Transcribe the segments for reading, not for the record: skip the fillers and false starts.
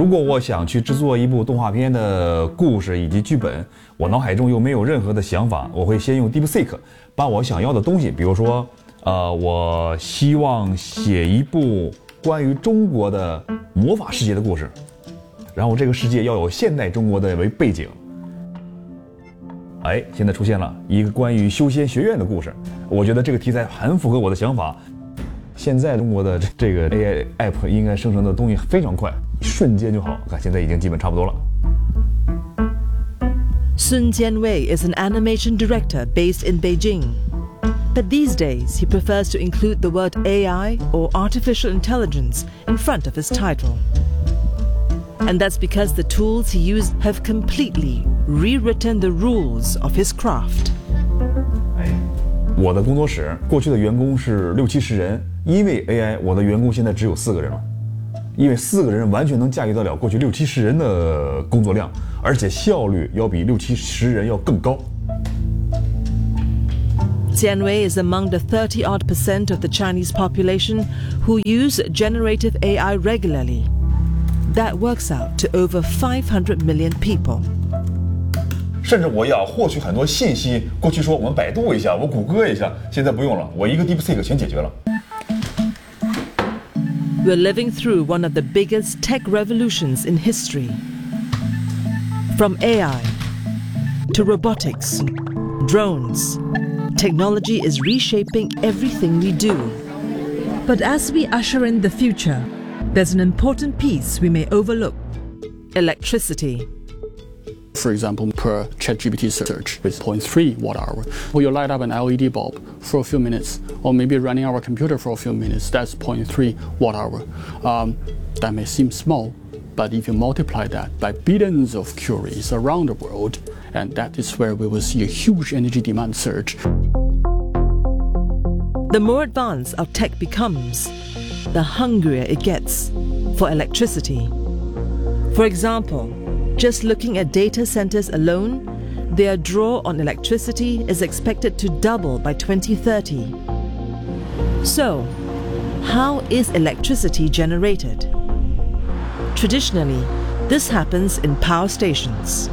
果我想去制作一部动画片的故事以及剧本，我脑海中又没有任何的想法，我会先用 DeepSeek 把我想要的东西，比如说，我希望写一部关于中国的魔法世界的故事，然后这个世界要有现代中国的为背景。现在出现了一个关于修仙学院的故事，我觉得这个题材很符合我的想法。现在中国的这个 AI app 应该生成的东西非常快，瞬间就好。看现在已经基本差不多了。 Sun Jianwei is an animation director based in Beijing. But these days, he prefers to include the word AI or artificial intelligence in front of his title. And that's because the tools he used have completely rewritten the rules of his craft. 我的工作室过去的员工是60-70人，因为 AI， 我的员工现在只有4个人了。因为4个人完全能驾驭得了过去60-70人的工作量，而且效率要比60-70人要更高。 Jianwei is among the 30-odd% of the Chinese population who use generative AI regularly. That works out to over 500 million people. 甚至我要获取很多信息，过去说我们百度一下，我谷歌一下，现在不用了，我一个 DeepSeek 全解决了。 We're living through one of the biggest tech revolutions in history. From AI to robotics, drones, technology is reshaping everything we do. But as we usher in the future, there's an important piece we may overlook: electricity. For example, per ChatGPT search with 0.3 watt-hour, or you light up an LED bulb for a few minutes, or maybe running our computer for a few minutes, that's 0.3 watt-hour. That may seem small, but if you multiply that by billions of queries around the world, and that is where we will see a huge energy demand surge. The more advanced our tech becomes, the hungrier it gets for electricity. For example, just looking at data centers alone, their draw on electricity is expected to double by 2030. So, how is electricity generated? Traditionally, this happens in power stations.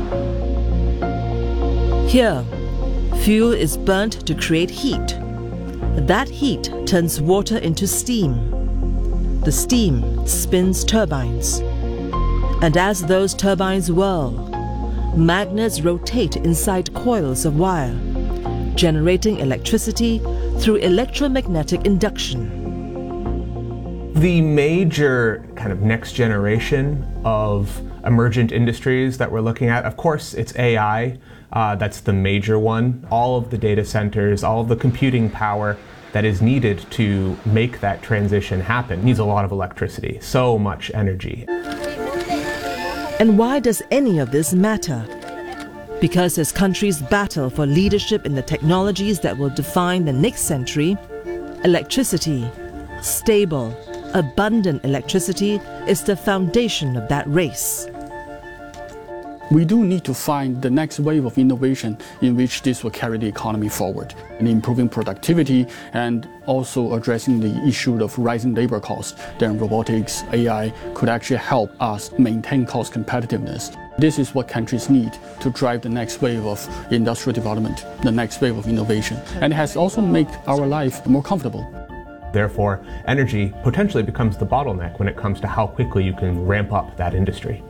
Here, fuel is burnt to create heat. That heat turns water into steam. The steam spins turbines. And as those turbines whirl, magnets rotate inside coils of wire, generating electricity through electromagnetic induction. The major kind of next generation of emergent industries that we're looking at, of course, it's AI. That's the major one. All of the data centers, all of the computing power that is needed to make that transition happen needs a lot of electricity, so much energy. And why does any of this matter? Because as countries battle for leadership in the technologies that will define the next century, electricity, stable, abundant electricity, is the foundation of that race. We do need to find the next wave of innovation in which this will carry the economy forward, and improving productivity and also addressing the issue of rising labor costs. Then robotics, AI could actually help us maintain cost competitiveness. This is what countries need to drive the next wave of industrial development, the next wave of innovation, and it has also made our life more comfortable. Therefore, energy potentially becomes the bottleneck when it comes to how quickly you can ramp up that industry.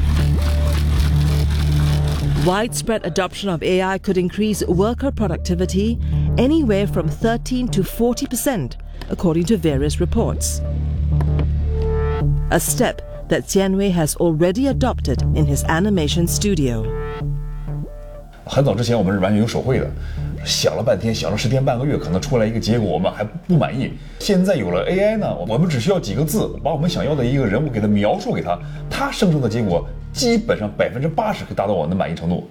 Widespread adoption of AI could increase worker productivity anywhere from 13 to 40%, according to various reports. A step that Jianwei has already adopted in his animation studio. 很早之前我们是完全有手绘的，想了半天，想了10天半个月，可能出来一个结果我们还不满意。现在有了 AI 呢，我们只需要几个字，把我们想要的一个人物给它描述给它，它生成的结果基本上80%可以达到我们的满意程度。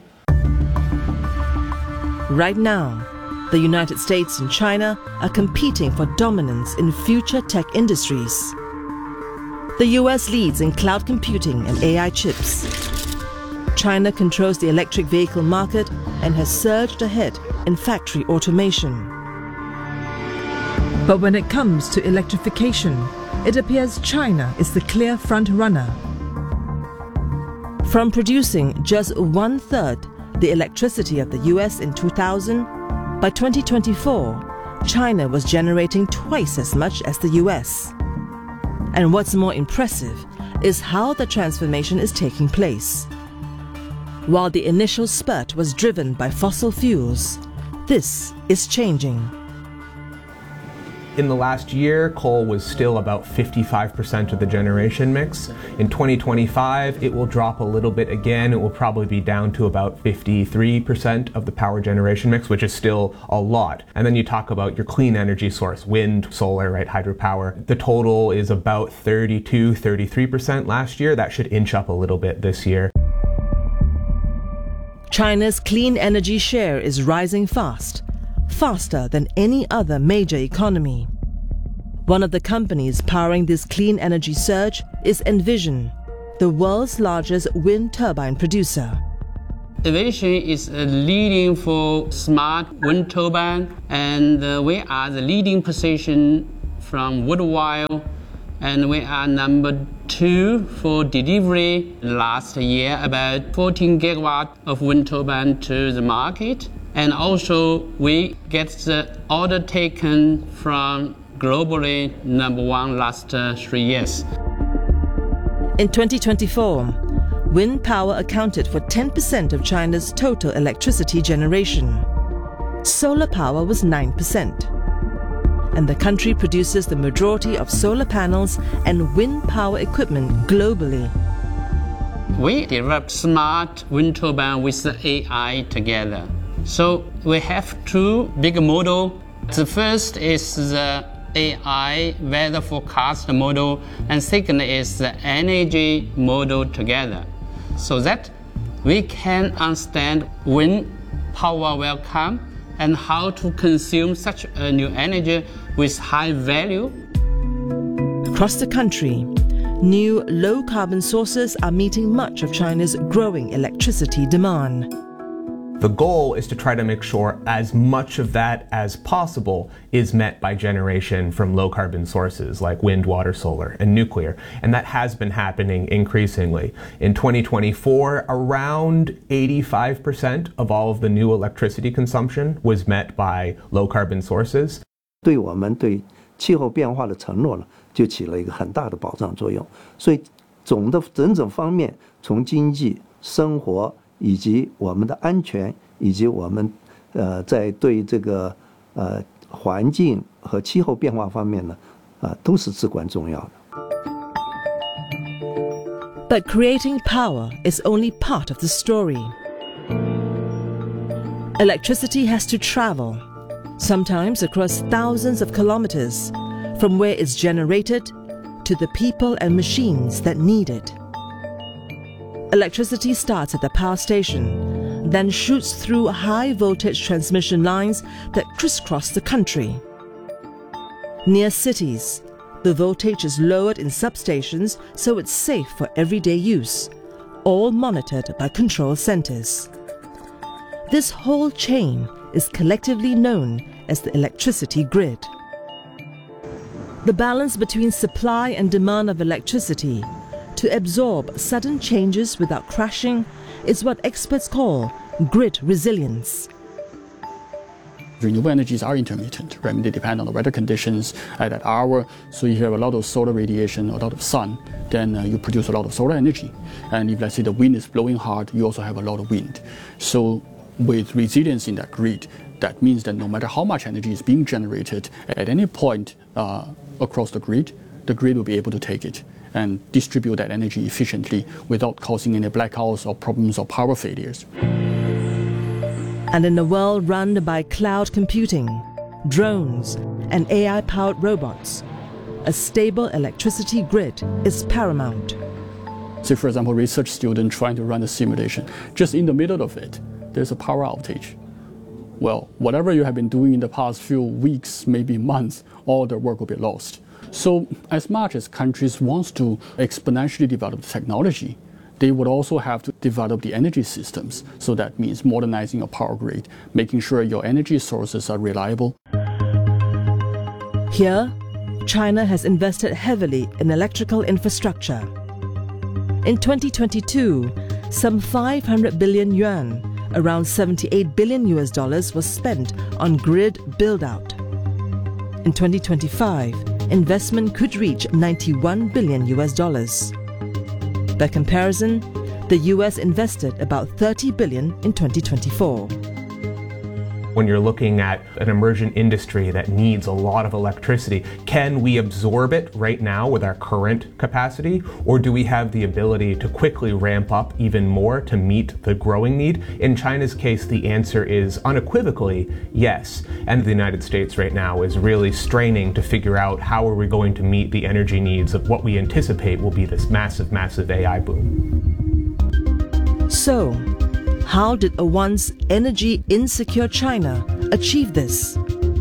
Right now, the United States and China are competing for dominance in future tech industries. The US leads in cloud computing and AI chips. China controls the electric vehicle market and has surged ahead in factory automation. But when it comes to electrification, it appears China is the clear front runner. From producing just 1/3 the electricity of the US in 2000, by 2024, China was generating twice as much as the US. And what's more impressive is how the transformation is taking place. While the initial spurt was driven by fossil fuels, this is changing. In the last year, coal was still about 55% of the generation mix. In 2025, it will drop a little bit again. It will probably be down to about 53% of the power generation mix, which is still a lot. And then you talk about your clean energy source, wind, solar, right, hydropower. The total is about 33% last year. That should inch up a little bit this year. China's clean energy share is rising fast, faster than any other major economy. One of the companies powering this clean energy surge is Envision, the world's largest wind turbine producer. Envision is leading for smart wind turbine, and we are the leading position from worldwide, and we are number 2 for delivery last year, about 14 gigawatt of wind turbine to the market. And also we get the order taken from globally number 1 last 3 years. In 2024, wind power accounted for 10% of China's total electricity generation. Solar power was 9%. And the country produces the majority of solar panels and wind power equipment globally. We developed smart wind turbine with the AI together. So we have 2 big models. The first is the AI weather forecast model, and second is the energy model together, so that we can understand when power will come and how to consume such a new energy with high value. Across the country, new low-carbon sources are meeting much of China's growing electricity demand. The goal is to try to make sure as much of that as possible is met by generation from low carbon sources like wind, water, solar, and nuclear. And that has been happening increasingly. In 2024, around 85% of all of the new electricity consumption was met by low carbon sources. 对我们对气候变化的承诺呢，就起了一个很大的保障作用。所以整种方面，从经济、生活以及我们的安全，以及我们在对这个环境和气候变化方面呢，都是至关重要的。 But creating power is only part of the story. Electricity has to travel, sometimes across thousands of kilometers, from where it's generated to the people and machines that need it. Electricity starts at the power station, then shoots through high-voltage transmission lines that crisscross the country. Near cities, the voltage is lowered in substations so it's safe for everyday use, all monitored by control centers. This whole chain is collectively known as the electricity grid. The balance between supply and demand of electricity to absorb sudden changes without crashing is what experts call grid resilience. Renewable energies are intermittent, right? They depend on the weather conditions at that hour. So if you have a lot of solar radiation, a lot of sun, then you produce a lot of solar energy. And if, let's say, the wind is blowing hard, you also have a lot of wind. So with resilience in that grid, that means that no matter how much energy is being generated at any point across the grid will be able to take it and distribute that energy efficiently without causing any blackouts or problems or power failures. And in a world run by cloud computing, drones, and AI-powered robots, a stable electricity grid is paramount. Say, for example, a research student trying to run a simulation. Just in the middle of it, there's a power outage. Well, whatever you have been doing in the past few weeks, maybe months, all the work will be lost. So as much as countries want to exponentially develop the technology, they would also have to develop the energy systems. So that means modernizing your power grid, making sure your energy sources are reliable. Here, China has invested heavily in electrical infrastructure. In 2022, some 500 billion yuan, around $78 billion was spent on grid build-out. In 2025, investment could reach $91 billion. By comparison, the US invested about $30 billion in 2024. When you're looking at an emergent industry that needs a lot of electricity, can we absorb it right now with our current capacity? Or do we have the ability to quickly ramp up even more to meet the growing need? In China's case, the answer is unequivocally yes. And the United States right now is really straining to figure out how are we going to meet the energy needs of what we anticipate will be this massive, massive AI boom. So, how did a once energy insecure China achieve this?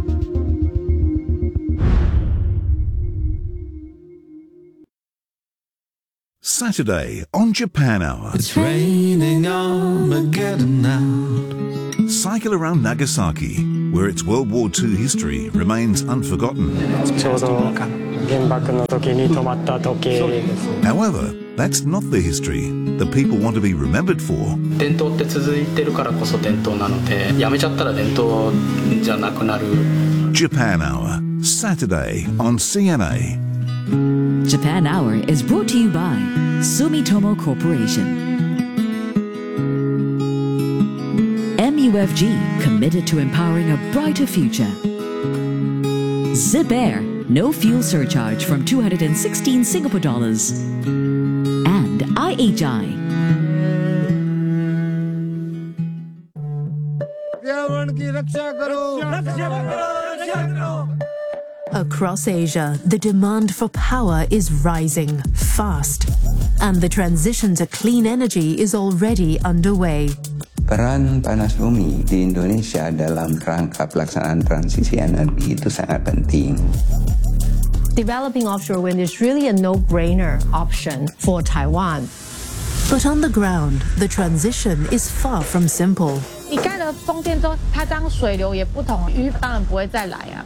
Saturday on Japan Hour. It's raining Armageddon now. Cycle around Nagasaki, where its World War II history remains unforgotten. However, that's not the history that people want to be remembered for. Japan Hour, Saturday on CNA. Japan Hour is brought to you by Sumitomo Corporation. MUFG, committed to empowering a brighter future. Zip Air, no fuel surcharge from 216 Singapore dollars. And IHI. Across Asia, the demand for power is rising fast, and the transition to clean energy is already underway. Peran panas bumi di Indonesia dalam rangka pelaksanaan transisi energi itu sangat penting. Developing offshore wind is really a no-brainer option for Taiwan. But on the ground, the transition is far from simple. 你盖了风电之后，它这样水流也不同，鱼当然不会再来啊。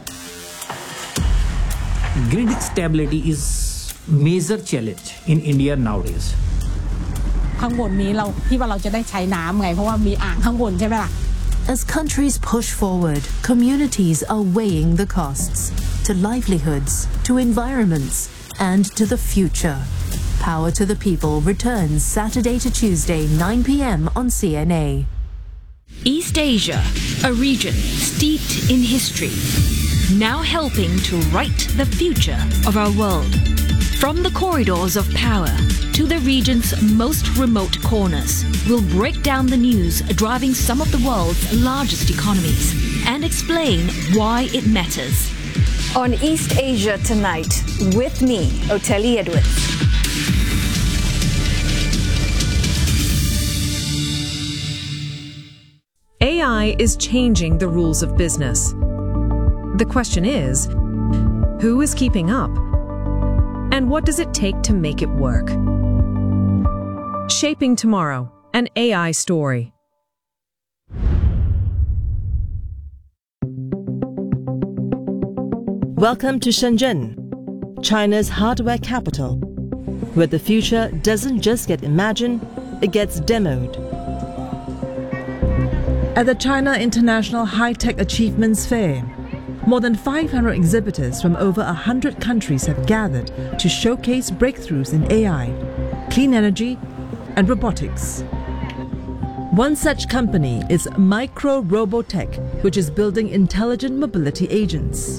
Grid stability is major challenge in India nowadays. ข้างบนนี้เราที่ว่าเราจะได้ใช้น้ำไงเพราะว่ามีอ่างข้างบนใช่ไหมล่ะ As countries push forward, communities are weighing the costs to livelihoods, to environments, and to the future. Power to the People returns Saturday to Tuesday, 9 p.m. on CNA. East Asia, a region steeped in history, now helping to write the future of our world. From the corridors of power to the region's most remote corners, we'll break down the news driving some of the world's largest economies and explain why it matters. On East Asia Tonight, with me, Oteli Edwards. AI is changing the rules of business. The question is, who is keeping up? And what does it take to make it work? Shaping Tomorrow, an AI story. Welcome to Shenzhen, China's hardware capital, where the future doesn't just get imagined, it gets demoed. At the China International High-Tech Achievements Fair, more than 500 exhibitors from over 100 countries have gathered to showcase breakthroughs in AI, clean energy, and robotics. One such company is Micro Robotech, which is building intelligent mobility agents.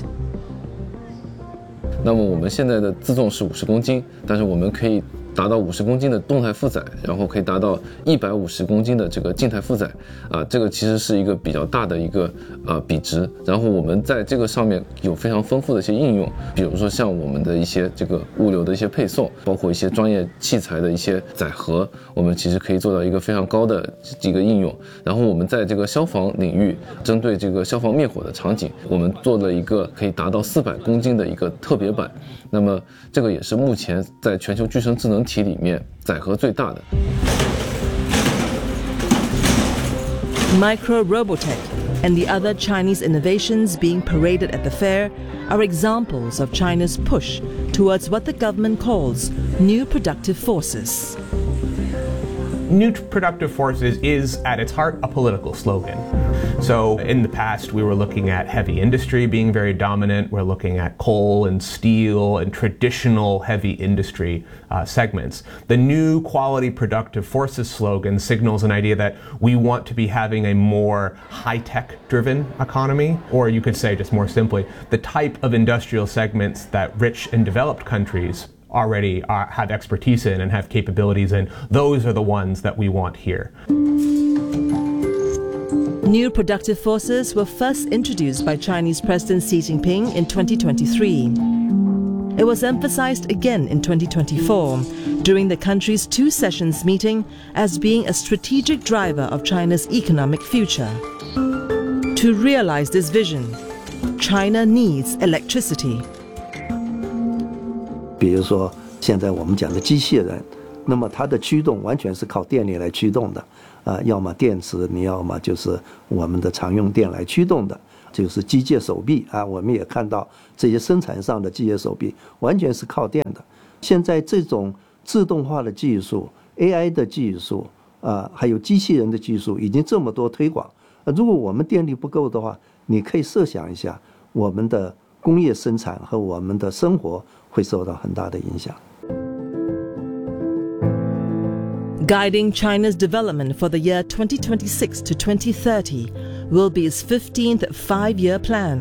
那么我们现在的自重是50公斤，但是我们可以达到50公斤的动态负载，然后可以达到150公斤的这个静态负载这个其实是一个比较大的一个比值。然后我们在这个上面有非常丰富的一些应用，比如说像我们的一些这个物流的一些配送，包括一些专业器材的一些载荷，我们其实可以做到一个非常高的一个应用。然后我们在这个消防领域，针对这个消防灭火的场景，我们做了一个可以达到400公斤的一个特别版。那么这个也是目前在全球具身智能体里面载荷最大的。 Micro Robotech and the other Chinese innovations being paraded at the fair are examples of China's push towards what the government calls new productive forces. New productive forces is, at its heart, a political slogan. So in the past, we were looking at heavy industry being very dominant. We're looking at coal and steel and traditional heavy industry segments. The new quality productive forces slogan signals an idea that we want to be having a more high-tech driven economy, or you could say just more simply, the type of industrial segments that rich and developed countries already have expertise in and have capabilities in. Those are the ones that we want here. New productive forces were first introduced by Chinese President Xi Jinping in 2023. It was emphasized again in 2024 during the country's two sessions meeting as being a strategic driver of China's economic future. To realize this vision, China needs electricity. 比如说，现在我们讲的机器人，那么它的驱动完全是靠电力来驱动的，要么电池，你要么就是我们的常用电来驱动的，就是机械手臂啊。我们也看到这些生产上的机械手臂完全是靠电的。现在这种自动化的技术、AI 的技术还有机器人的技术已经这么多推广，如果我们电力不够的话，你可以设想一下，我们的工业生产和我们的生活会受到很大的影响。 Guiding China's development for the year 2026 to 2030 will be its 15th five-year plan.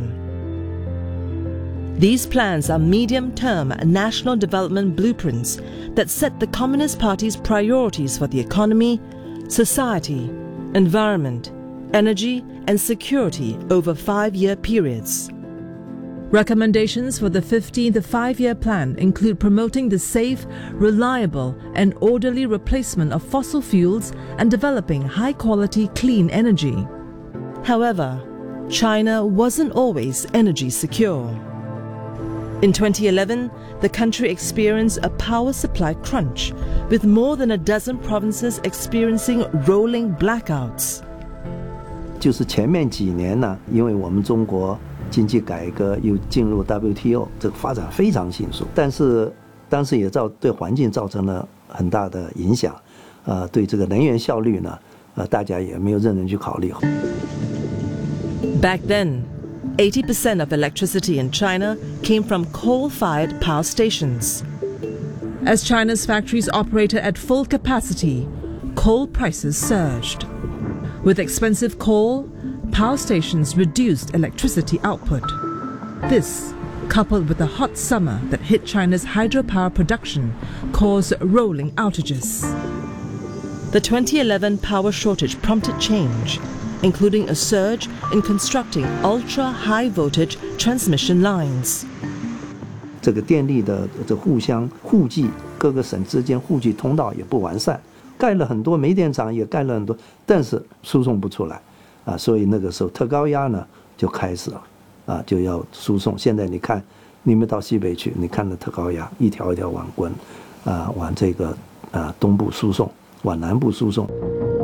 These plans are medium-term national development blueprints that set the Communist Party's priorities for the economy, society, environment, energy, and security over five-year periods. Recommendations for the 15th five-year plan include promoting the safe, reliable, and orderly replacement of fossil fuels and developing high-quality clean energy. However, China wasn't always energy secure. In 2011, the country experienced a power supply crunch, with more than a dozen provinces experiencing rolling blackouts. 就是前面几年呢，因为我们中国经济改革又进入 WTO， 这个发展非常迅速，但是当时也对环境造成了很大的影响，对这个能源效率呢，大家也没有认真去考虑。 Back then, 80% of electricity in China came from coal-fired power stations. As China's factories operated at full capacity, coal prices surged. With expensive coal, power stations reduced electricity output. This, coupled with the hot summer that hit China's hydropower production, caused rolling outages. The 2011 power shortage prompted change, including a surge in constructing ultra-high voltage transmission lines. 这个电力的互相互济，各个省之间互济通道也不完善，盖了很多煤电厂，也盖了很多，但是输送不出来。所以那个时候特高压呢就开始了，就要输送。现在你看，你们到西北去，你看那特高压一条一条往滚，往这个东部输送，往南部输送。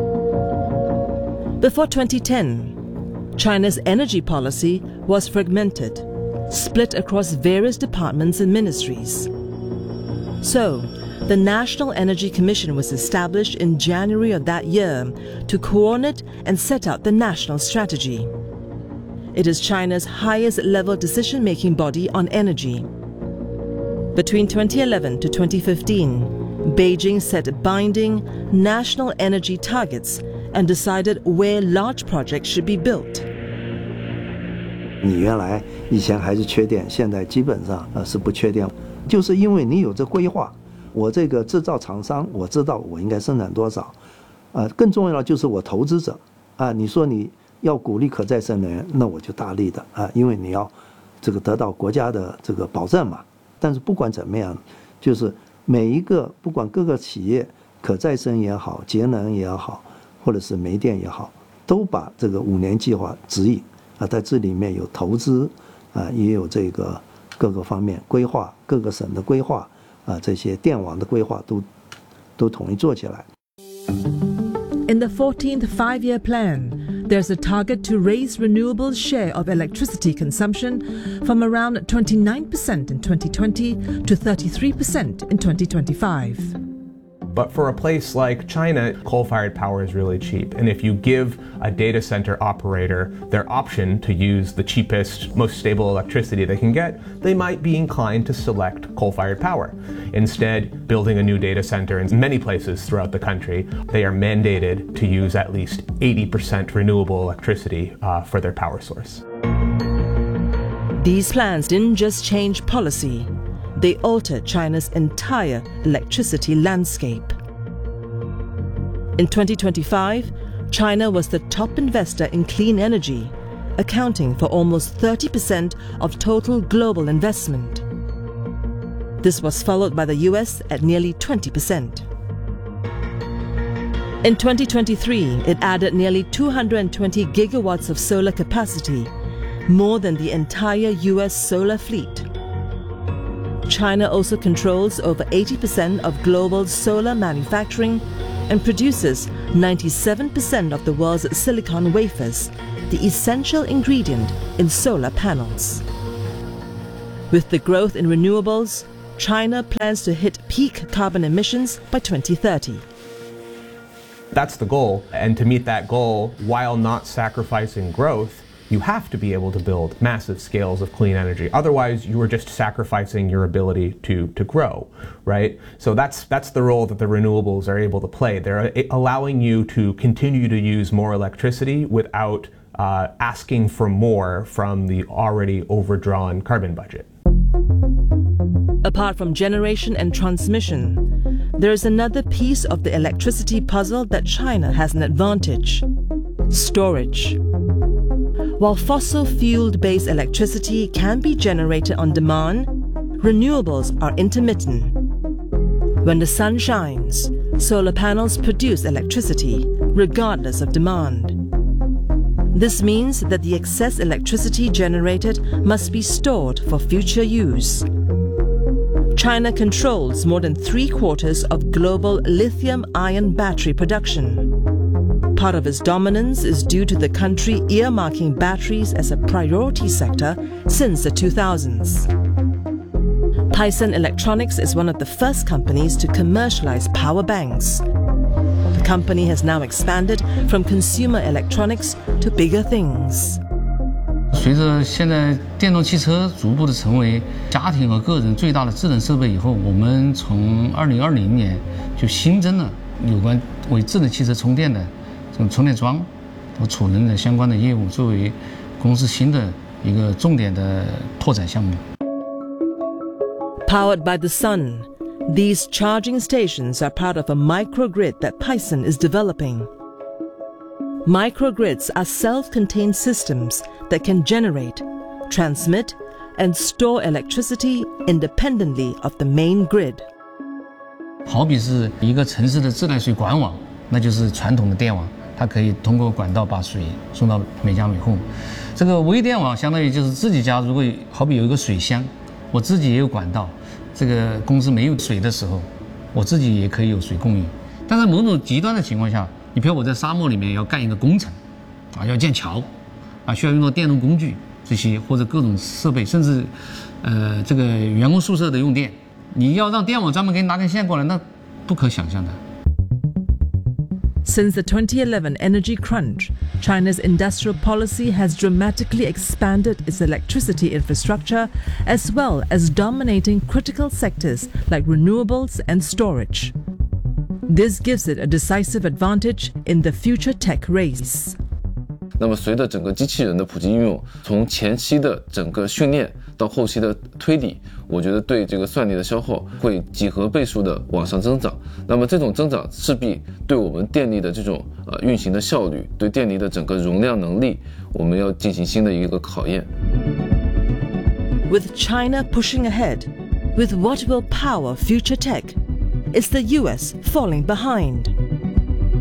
Before 2010, China's energy policy was fragmented, split across various departments and ministries. So, the National Energy Commission was established in January of that year to coordinate and set out the national strategy. It is China's highest level decision-making body on energy. Between 2011 to 2015, Beijing set binding national energy targets and decided where large projects should be built. 你原来以前还是缺电，现在基本上是不缺电，就是因为你有这规划。我这个制造厂商，我知道我应该生产多少，更重要的就是我投资者你说你要鼓励可再生能源，那我就大力的因为你要这个得到国家的这个保证嘛。但是不管怎么样，就是每一个不管各个企业，可再生也好，节能也好，或者是煤电也好，都把这个5年计划指引在这里面有投资也有这个各个方面规划，各个省的规划。这些电网的规划都统一做起来。 In the 14th five-year plan, there's a target to raise renewables' share of electricity consumption from around 29% in 2020 to 33% in 2025. But for a place like China, coal-fired power is really cheap. And if you give a data center operator their option to use the cheapest, most stable electricity they can get, they might be inclined to select coal-fired power. Instead, building a new data center in many places throughout the country, they are mandated to use at least 80% renewable electricity for their power source. These plans didn't just change policy, they altered China's entire electricity landscape. In 2025, China was the top investor in clean energy, accounting for almost 30% of total global investment. This was followed by the US at nearly 20%. In 2023, it added nearly 220 gigawatts of solar capacity, more than the entire US solar fleet. China also controls over 80% of global solar manufacturing and produces 97% of the world's silicon wafers, the essential ingredient in solar panels. With the growth in renewables, China plans to hit peak carbon emissions by 2030. That's the goal, and to meet that goal, while not sacrificing growth, you have to be able to build massive scales of clean energy. Otherwise, you are just sacrificing your ability to grow, right? So that's the role that the renewables are able to play. They're allowing you to continue to use more electricity without asking for more from the already overdrawn carbon budget. Apart from generation and transmission, there is another piece of the electricity puzzle that China has an advantage: storage. While fossil fuel-based electricity can be generated on demand, renewables are intermittent. When the sun shines, solar panels produce electricity, regardless of demand. This means that the excess electricity generated must be stored for future use. China controls more than 3/4 of global lithium-ion battery production. Part of its dominance is due to the country earmarking batteries as a priority sector since the 2000s. Tyson Electronics is one of the first companies to commercialize power banks. The company has now expanded from consumer electronics to bigger things. 随着现在电动汽车逐步的成为家庭和个人最大的智能设备以后，我们从2020年就新增了有关为智能汽车充电的这种充电桩和储能的相关的业务，作为公司新的一个重点的拓展项目。 Powered by the sun, these charging stations are part of a microgrid that Tyson is developing. Microgrids are self-contained systems that can generate, transmit, and store electricity independently of the main grid. 好比是一个城市的自来水管网，那就是传统的电网，它可以通过管道把水送到每家每户。这个微电网相当于就是自己家如果好比有一个水箱，我自己也有管道，这个公司没有水的时候，我自己也可以有水供应。但是某种极端的情况下，你比如我在沙漠里面要干一个工程，要建桥，需要用到电动工具这些或者各种设备，甚至这个员工宿舍的用电，你要让电网专门给你拿根线过来，那不可想象的。 Since the 2011 energy crunch, China's industrial policy has dramatically expanded its electricity infrastructure as well as dominating critical sectors like renewables and storage. This gives it a decisive advantage in the future tech race. 那么随着整个机器人的普及应用，从前期的整个训练到后期的推理，我觉得对这个算力的消耗会几何倍数的往上增长。那么这种增长势必对我们电力的这种运行的效率，对电力的整个容量能力，我们要进行新的一个考验。 With China pushing ahead, with what will power future tech, is the US falling behind?